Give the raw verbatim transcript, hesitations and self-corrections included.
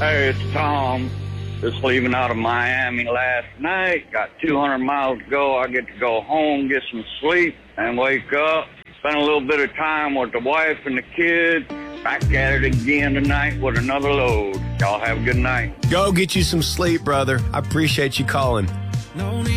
Hey, it's Tom. Just leaving out of Miami last night. Got two hundred miles to go. I get to go home, get some sleep, and wake up. Spend a little bit of time with the wife and the kids. Back at it again tonight with another load. Y'all have a good night. Go get you some sleep, brother. I appreciate you calling.